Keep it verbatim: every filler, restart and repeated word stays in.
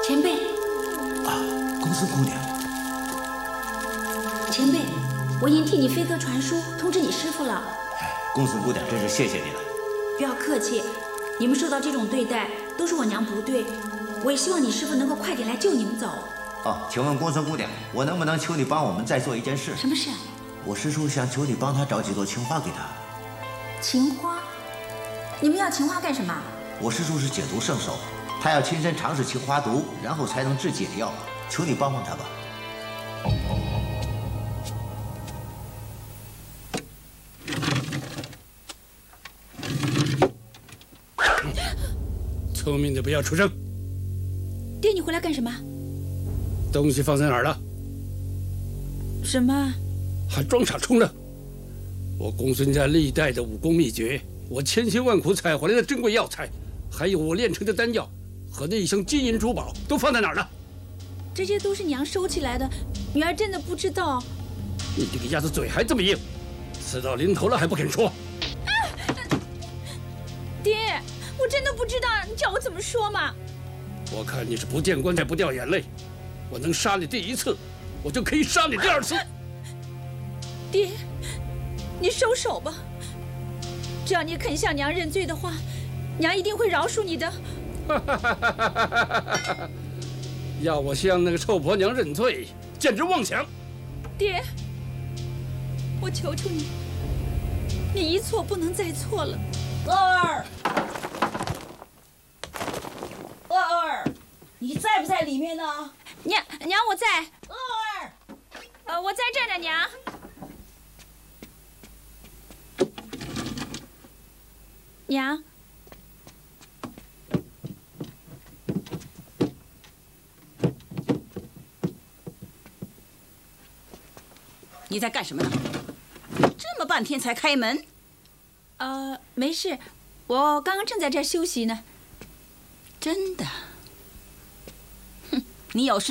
前辈。 啊，公孙姑娘。 前辈，我已经替你飞鸽传书，通知你师傅了。 哎，公孙姑娘，真是谢谢你了。 不要客气，你们受到这种对待，都是我娘不对。我也希望你师傅能够快点来救你们走。 哦，请问公孙姑娘，我能不能求你帮我们再做一件事？ 什么事？ 我师叔想求你帮他找几朵青花给他。 情花？你们要情花干什么？ 我师叔是解毒圣手，他要亲身尝试青花毒，然后才能制解药。求你帮帮他吧。 聪明的不要出声。 爹，你回来干什么？ 东西放在哪儿了？ 什么？ 还装傻充愣！我公孙家历代的武功秘诀，我千辛万苦采回来的珍贵药材，还有我炼成的丹药和那一箱金银珠宝，都放在哪儿了？ 这些都是娘收起来的，女儿真的不知道。 你这个鸭子嘴还这么硬，事到临头了还不肯说？ 啊、爹，我真的不知道，你叫我怎么说嘛？ 我看你是不见棺材不掉眼泪，我能杀你第一次，我就可以杀你第二次。 爹，你收手吧，只要你肯向娘认罪的话，娘一定会饶恕你的。 要我向那个臭婆娘认罪，简直妄想！ 爹，我求求你，你一错不能再错了。 乐儿，乐儿，你在不在里面呢？ 娘娘，我在。 乐儿， 呃，我在这儿呢，娘。娘。 你在干什么呢？这么半天才开门？ 呃，没事，我刚刚正在这儿休息呢。 真的？哼，你有事